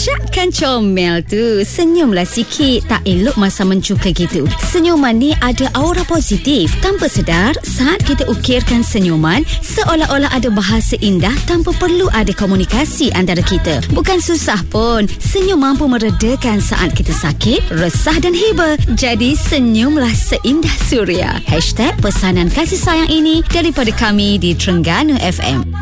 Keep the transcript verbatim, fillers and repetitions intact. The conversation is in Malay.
Takkan comel tu. Senyumlah sikit. Tak elok masa mencuka gitu. Senyuman ni ada aura positif. Tanpa sedar, saat kita ukirkan senyuman, seolah-olah ada bahasa indah tanpa perlu ada komunikasi antara kita. Bukan susah pun. Senyum mampu meredakan saat kita sakit, resah dan hibah. Jadi senyumlah seindah suria. Hashtag pesanan kasih sayang ini daripada kami di Terengganu F M.